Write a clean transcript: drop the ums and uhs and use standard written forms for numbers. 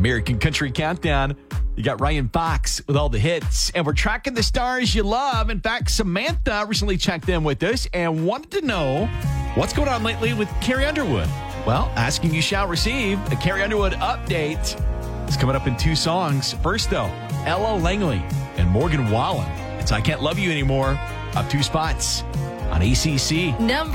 American Country Countdown. You got Ryan Fox with all the hits, and we're tracking the stars you love. In fact, Samantha recently checked in with us and wanted to know what's going on lately with Carrie Underwood. Well, asking you shall receive. A Carrie Underwood update is coming up in 2 songs. First, though, Ella Langley and Morgan Wallen. It's I Can't Love You Anymore, up 2 spots on ACC.